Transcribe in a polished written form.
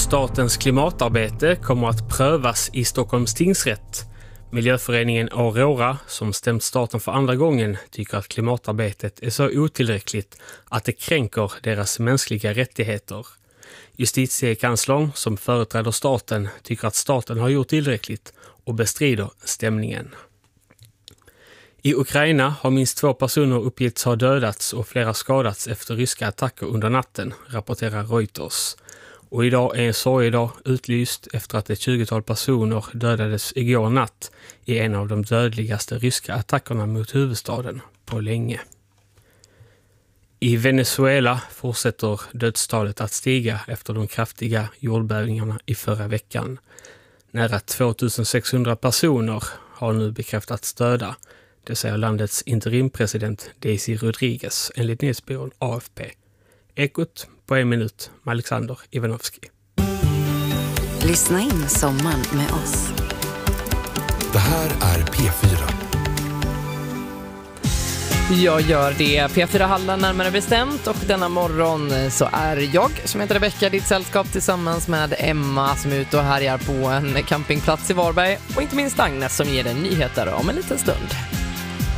Statens klimatarbete kommer att prövas i Stockholms tingsrätt. Miljöföreningen Aurora, som stämt staten för andra gången, tycker att klimatarbetet är så otillräckligt att det kränker deras mänskliga rättigheter. Justitiekanslern, som företräder staten, tycker att staten har gjort tillräckligt och bestrider stämningen. I Ukraina har minst 2 personer uppgetts ha dödats och flera skadats efter ryska attacker under natten, rapporterar Reuters. Och idag är en sorgedag utlyst efter att ett 20-tal personer dödades igår natt i en av de dödligaste ryska attackerna mot huvudstaden på länge. I Venezuela fortsätter dödstalet att stiga efter de kraftiga jordbävningarna i förra veckan. Nära 2600 personer har nu bekräftats döda. Det säger landets interimpresident Daisy Rodriguez enligt nyhetsbyrån AFP. Ekot på 1 minut med Alexander Ivanovski. Lyssna in sommaren med oss. Det här är P4. Jag gör det. P4 Halland närmare bestämt, och denna morgon så är jag som heter Rebecka ditt sällskap tillsammans med Emma som är ute och härjar på en campingplats i Varberg, och inte minst Agnes som ger dig nyheter om en liten stund.